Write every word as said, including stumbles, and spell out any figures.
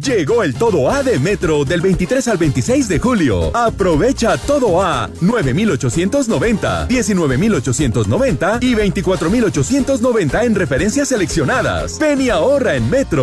Llegó el Todo A de Metro del veintitrés al veintiséis de julio. Aprovecha Todo A nueve mil ochocientos noventa, diecinueve mil ochocientos noventa y veinticuatro mil ochocientos noventa en referencias seleccionadas. Ven y ahorra en Metro.